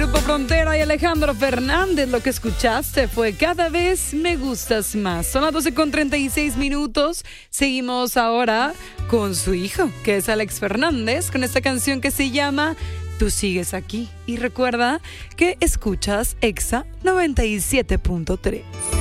Grupo Frontera y Alejandro Fernández. Lo que escuchaste fue Cada vez me gustas más. Son las 12:36. Seguimos ahora con su hijo, que es Alex Fernández, con esta canción que se llama Tú sigues aquí. Y recuerda que escuchas Exa 97.3.